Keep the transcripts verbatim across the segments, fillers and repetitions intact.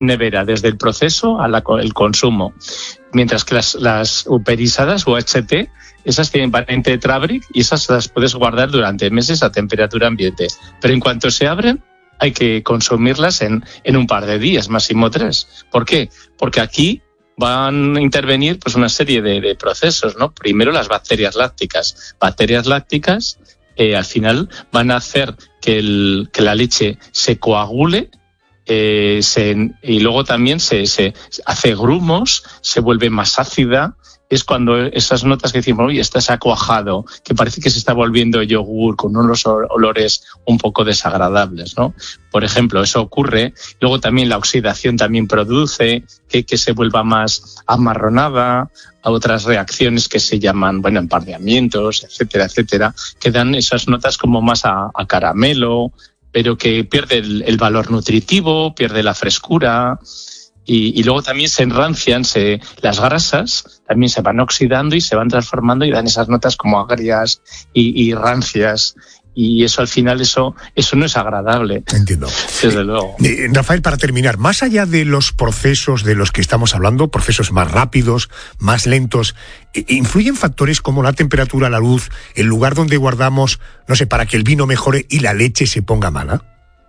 nevera, desde el proceso al consumo. Mientras que las, las uperizadas U H T, esas tienen variante de Trabric y esas las puedes guardar durante meses a temperatura ambiente. Pero en cuanto se abren, hay que consumirlas en, en un par de días, máximo tres. ¿Por qué? Porque aquí van a intervenir pues una serie de, de procesos, ¿no? Primero las bacterias lácticas. Bacterias lácticas eh, al final van a hacer que, el, que la leche se coagule, eh, se, y luego también se, se hace grumos, se vuelve más ácida. Es cuando esas notas que decimos, oye, está se ha cuajado, que parece que se está volviendo yogur con unos olores un poco desagradables, ¿no? Por ejemplo, eso ocurre. Luego también la oxidación también produce que, que se vuelva más amarronada, a otras reacciones que se llaman, bueno, empardeamientos, etcétera, etcétera, que dan esas notas como más a, a caramelo, pero que pierde el, el valor nutritivo, pierde la frescura. Y, y luego también se enrancian, se, las grasas también se van oxidando y se van transformando y dan esas notas como agrias y, y rancias. Y eso al final, eso, eso no es agradable. Entiendo. Desde luego. Eh, Rafael, para terminar, más allá de los procesos de los que estamos hablando, procesos más rápidos, más lentos, eh, ¿influyen factores como la temperatura, la luz, el lugar donde guardamos, no sé, para que el vino mejore y la leche se ponga mala?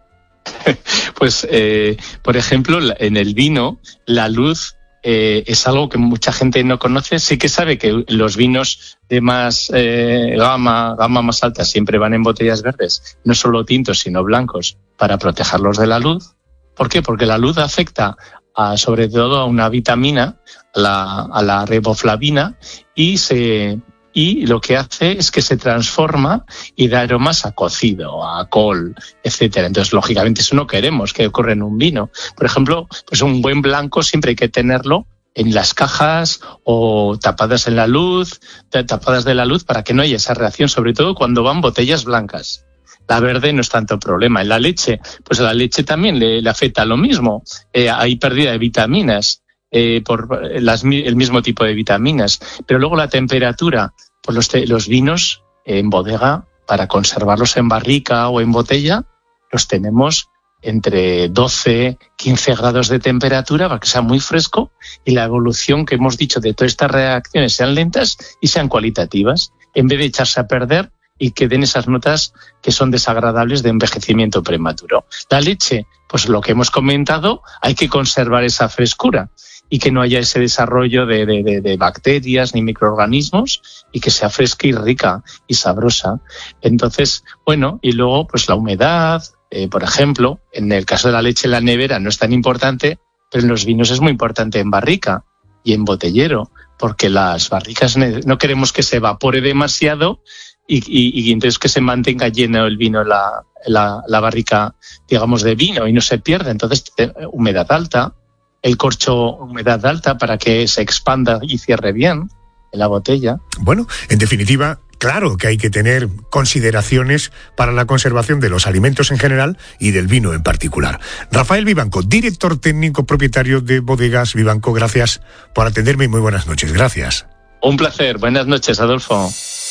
Pues, eh, por ejemplo, en el vino, la luz eh, es algo que mucha gente no conoce. Sí que sabe que los vinos de más eh, gama, gama más alta siempre van en botellas verdes, no solo tintos, sino blancos, para protegerlos de la luz. ¿Por qué? Porque la luz afecta a, sobre todo a una vitamina, a la, a la riboflavina, y se... y lo que hace es que se transforma y da aromas a cocido, a col, etcétera. Entonces, lógicamente, eso no queremos que ocurra en un vino. Por ejemplo, pues un buen blanco siempre hay que tenerlo en las cajas o tapadas en la luz, tapadas de la luz para que no haya esa reacción, sobre todo cuando van botellas blancas. La verde no es tanto problema. En la leche, pues a la leche también le, le afecta lo mismo. Eh, hay pérdida de vitaminas. Eh, por las, el mismo tipo de vitaminas, pero luego la temperatura, pues los, te, los vinos en bodega, para conservarlos en barrica o en botella, los tenemos entre doce, quince grados de temperatura para que sea muy fresco y la evolución que hemos dicho de todas estas reacciones sean lentas y sean cualitativas, en vez de echarse a perder y que den esas notas que son desagradables de envejecimiento prematuro. La leche, pues lo que hemos comentado, hay que conservar esa frescura y que no haya ese desarrollo de, de, de, de bacterias ni microorganismos y que sea fresca y rica y sabrosa. Entonces, bueno, y luego pues la humedad, eh, por ejemplo, en el caso de la leche en la nevera no es tan importante, pero en los vinos es muy importante en barrica y en botellero, porque las barricas no queremos que se evapore demasiado y, y, y entonces que se mantenga lleno el vino, la, la, la barrica, digamos, de vino y no se pierda. Entonces, humedad alta, el corcho, humedad alta para que se expanda y cierre bien en la botella. Bueno, en definitiva, claro que hay que tener consideraciones para la conservación de los alimentos en general y del vino en particular. Rafael Vivanco, director técnico propietario de Bodegas Vivanco, gracias por atenderme y muy buenas noches. Gracias. Un placer. Buenas noches, Adolfo.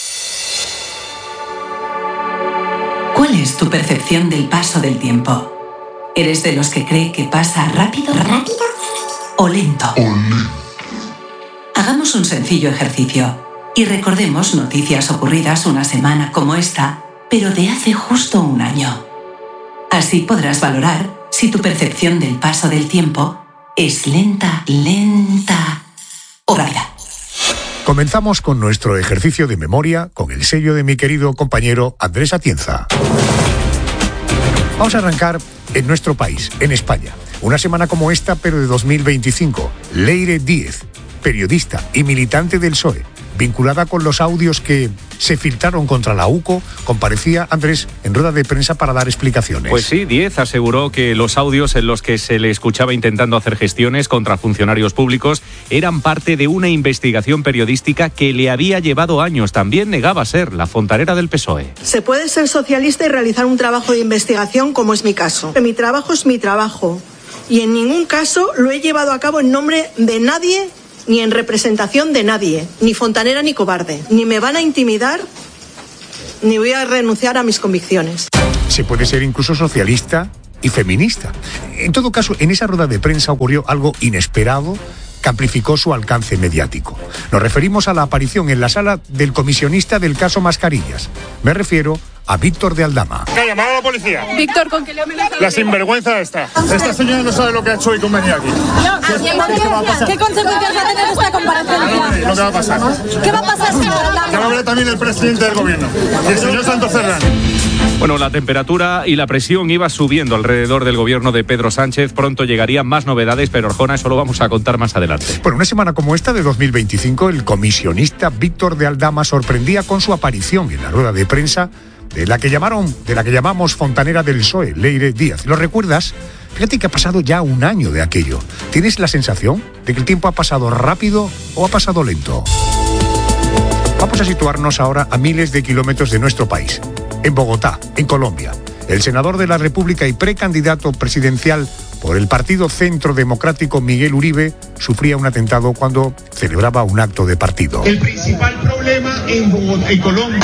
¿Cuál es tu percepción del paso del tiempo? ¿Eres de los que cree que pasa rápido, rápido o lento? Hagamos un sencillo ejercicio y recordemos noticias ocurridas una semana como esta, pero de hace justo un año. Así podrás valorar si tu percepción del paso del tiempo es lenta, lenta o rápida. Comenzamos con nuestro ejercicio de memoria con el sello de mi querido compañero Andrés Atienza. Vamos a arrancar en nuestro país, en España. Una semana como esta, pero de dos mil veinticinco. Leire Díez, periodista y militante del P S O E, vinculada con los audios que se filtraron contra la U C O, comparecía, Andrés, en rueda de prensa para dar explicaciones. Pues sí, Díez aseguró que los audios en los que se le escuchaba intentando hacer gestiones contra funcionarios públicos eran parte de una investigación periodística que le había llevado años. También negaba ser la fontanera del P S O E. Se puede ser socialista y realizar un trabajo de investigación, como es mi caso. Mi trabajo es mi trabajo y en ningún caso lo he llevado a cabo en nombre de nadie ni en representación de nadie, ni fontanera ni cobarde. Ni me van a intimidar, ni voy a renunciar a mis convicciones. Se puede ser incluso socialista y feminista. En todo caso, en esa rueda de prensa ocurrió algo inesperado que amplificó su alcance mediático. Nos referimos a la aparición en la sala del comisionista del caso Mascarillas. Me refiero a Víctor de Aldama. ¿Qué ha llamado a la policía? Víctor, ¿con qué le amenazan? La sinvergüenza esta. Esta señora no sabe lo que ha hecho hoy con venir aquí. No, ¿qué consecuencias va a tener esta comparecencia? Lo que va a pasar. ¿Qué va a pasar, señor Aldama? Ya va a ver también el presidente del gobierno, el señor Santos Cerdán. Bueno, la temperatura y la presión iba subiendo alrededor del gobierno de Pedro Sánchez. Pronto llegarían más novedades, pero Arjona, eso lo vamos a contar más adelante. Bueno, una semana como esta de dos mil veinticinco, el comisionista Víctor de Aldama sorprendía con su aparición en la rueda de prensa de la que llamaron, de la que llamamos fontanera del P S O E, Leire Díaz. ¿Lo recuerdas? Fíjate que ha pasado ya un año de aquello. ¿Tienes la sensación de que el tiempo ha pasado rápido o ha pasado lento? Vamos a situarnos ahora a miles de kilómetros de nuestro país. En Bogotá, en Colombia, el senador de la República y precandidato presidencial por el Partido Centro Democrático Miguel Uribe sufría un atentado cuando celebraba un acto de partido. El principal problema en Bogotá, en Colombia.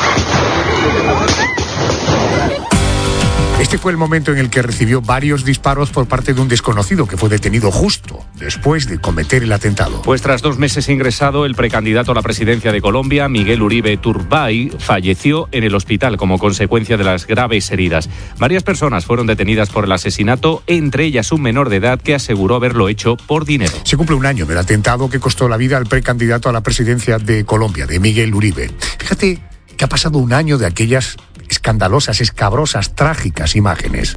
Este fue el momento en el que recibió varios disparos por parte de un desconocido que fue detenido justo después de cometer el atentado. Pues tras dos meses ingresado, el precandidato a la presidencia de Colombia, Miguel Uribe Turbay, falleció en el hospital como consecuencia de las graves heridas. Varias personas fueron detenidas por el asesinato, entre ellas un menor de edad que aseguró haberlo hecho por dinero. Se cumple un año del atentado que costó la vida al precandidato a la presidencia de Colombia, de Miguel Uribe. Fíjate que ha pasado un año de aquellas escandalosas, escabrosas, trágicas imágenes.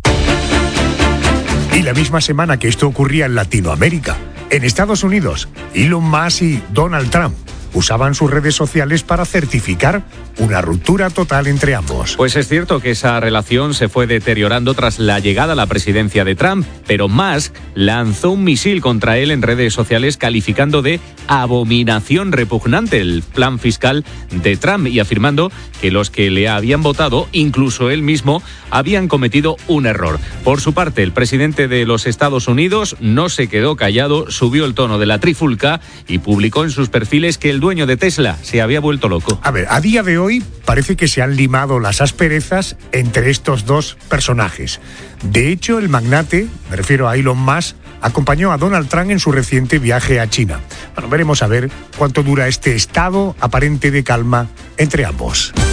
Y la misma semana que esto ocurría en Latinoamérica, en Estados Unidos, Elon Musk y Donald Trump usaban sus redes sociales para certificar una ruptura total entre ambos. Pues es cierto que esa relación se fue deteriorando tras la llegada a la presidencia de Trump, pero Musk lanzó un misil contra él en redes sociales calificando de abominación repugnante el plan fiscal de Trump y afirmando que los que le habían votado, incluso él mismo, habían cometido un error. Por su parte, el presidente de los Estados Unidos no se quedó callado, subió el tono de la trifulca y publicó en sus perfiles que el dueño de Tesla se había vuelto loco. A ver, a día de hoy parece que se han limado las asperezas entre estos dos personajes. De hecho, el magnate, me refiero a Elon Musk, acompañó a Donald Trump en su reciente viaje a China. Bueno, veremos a ver cuánto dura este estado aparente de calma entre ambos.